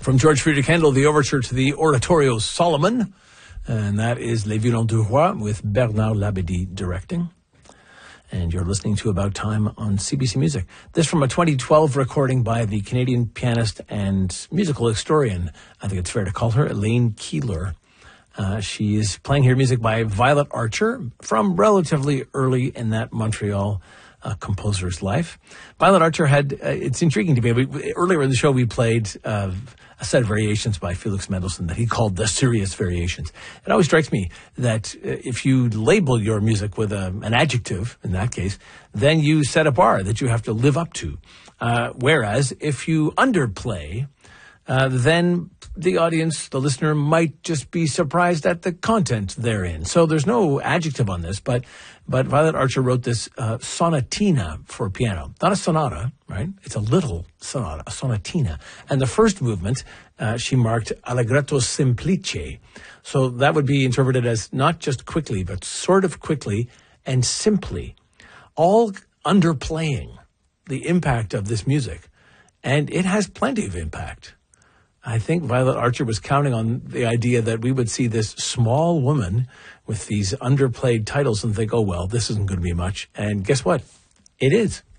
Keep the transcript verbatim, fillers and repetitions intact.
From George Friedrich Handel, the overture to the Oratorio Solomon, and that is Les Violons du Roi with Bernard Labadie directing. And you're listening to About Time on C B C Music. This from a twenty twelve recording by the Canadian pianist and musical historian, I think it's fair to call her, Elaine Keeler. Uh, she is playing here music by Violet Archer from relatively early in that Montreal uh, composer's life. Violet Archer had, uh, it's intriguing to me, we, earlier in the show we played uh, a set of variations by Felix Mendelssohn that he called the serious variations. It always strikes me that uh, if you label your music with a, an adjective, in that case, then you set a bar that you have to live up to. Uh, whereas if you underplay, uh, then the audience, the listener, might just be surprised at the content therein. So there's no adjective on this, but but Violet Archer wrote this uh, sonatina for piano. Not a sonata, right? It's a little sonata, a sonatina. And the first movement, uh, she marked allegretto semplice. So that would be interpreted as not just quickly, but sort of quickly and simply, all underplaying the impact of this music. And it has plenty of impact. I think Violet Archer was counting on the idea that we would see this small woman with these underplayed titles and think, oh, well, this isn't going to be much. And guess what? It is.